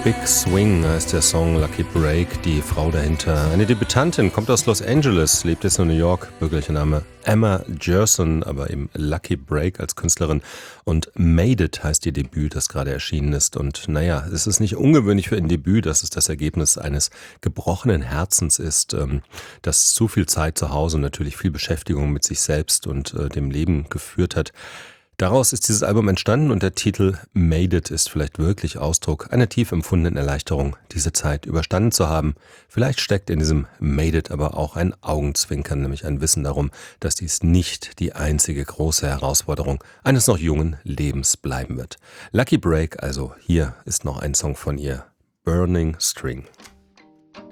Big Swing heißt der Song Lucky Break, die Frau dahinter. Eine Debütantin, kommt aus Los Angeles, lebt jetzt in New York, bürgerlicher Name Emma Gerson, aber eben Lucky Break als Künstlerin. Und Made It heißt ihr Debüt, das gerade erschienen ist. Und naja, es ist nicht ungewöhnlich für ein Debüt, dass es das Ergebnis eines gebrochenen Herzens ist, das zu viel Zeit zu Hause und natürlich viel Beschäftigung mit sich selbst und dem Leben geführt hat. Daraus ist dieses Album entstanden und der Titel Made It ist vielleicht wirklich Ausdruck einer tief empfundenen Erleichterung, diese Zeit überstanden zu haben. Vielleicht steckt in diesem Made It aber auch ein Augenzwinkern, nämlich ein Wissen darum, dass dies nicht die einzige große Herausforderung eines noch jungen Lebens bleiben wird. Lucky Break, also hier ist noch ein Song von ihr, Burning String.